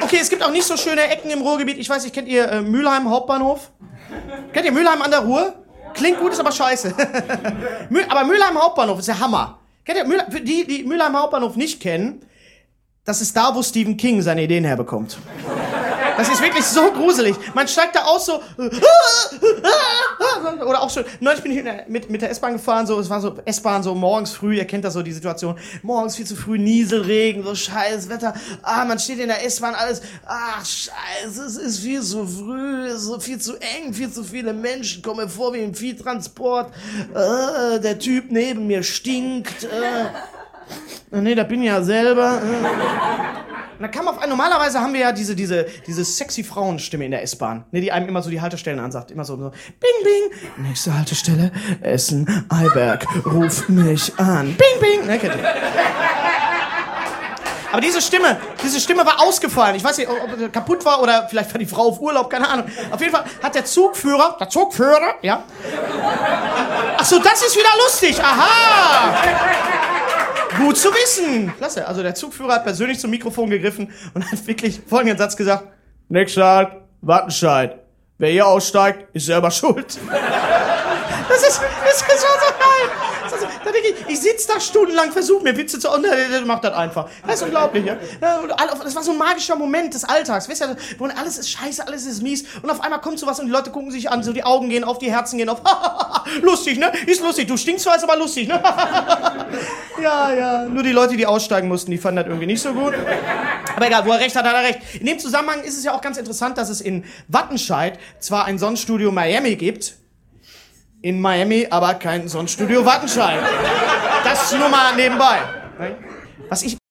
Okay, es gibt auch nicht so schöne Ecken im Ruhrgebiet. Ich weiß nicht, kennt ihr Mülheim Hauptbahnhof? Kennt ihr Mülheim an der Ruhr? Klingt gut, ist aber scheiße. Aber Mülheim Hauptbahnhof ist der Hammer. Kennt ihr für die Mülheim Hauptbahnhof nicht kennen, das ist da, wo Stephen King seine Ideen herbekommt. Das ist wirklich so gruselig. Man steigt da aus so... Oder auch schon... Neulich bin ich mit der S-Bahn gefahren, so, es war so S-Bahn so morgens früh, ihr kennt das so, die Situation. Morgens viel zu früh, Nieselregen, so scheiß Wetter. Man steht in der S-Bahn, alles... Ach, scheiße, es ist viel zu früh, es ist viel zu eng, viel zu viele Menschen, kommen mir vor wie im Viehtransport. Der Typ neben mir stinkt. Nee, da bin ich ja selber. Und dann kam auf einen, normalerweise haben wir ja diese sexy Frauenstimme in der S-Bahn, ne, die einem immer so die Haltestellen ansagt. Immer so, bing, bing, nächste Haltestelle, Essen, Eiberg, ruf mich an. Bing, bing. Ne, kennt ihr. Aber diese Stimme war ausgefallen. Ich weiß nicht, ob sie kaputt war oder vielleicht war die Frau auf Urlaub, keine Ahnung. Auf jeden Fall hat der Zugführer, ja. Ach so, das ist wieder lustig, aha. Gut zu wissen. Klasse. Also der Zugführer hat persönlich zum Mikrofon gegriffen und hat wirklich folgenden Satz gesagt. Nächster Halt, Wattenscheid. Wer hier aussteigt, ist selber schuld. Das ist schon so geil. Da denke ich sitze da stundenlang, versuche mir Witze zu... Und der macht das einfach. Das ist unglaublich, ja. Das war so ein magischer Moment des Alltags. Wisst ihr, wo alles ist scheiße, alles ist mies. Und auf einmal kommt sowas und die Leute gucken sich an, so die Augen gehen auf, die Herzen gehen auf. Lustig, ne? Ist lustig. Du stinkst zwar, ist aber lustig, ne? Ja. Nur die Leute, die aussteigen mussten, die fanden das irgendwie nicht so gut. Aber egal, wo er recht hat, hat er recht. In dem Zusammenhang ist es ja auch ganz interessant, dass es in Wattenscheid zwar ein Sonnenstudio Miami gibt, in Miami aber kein Sonnenstudio Wattenscheid. Das nur mal nebenbei. Was ich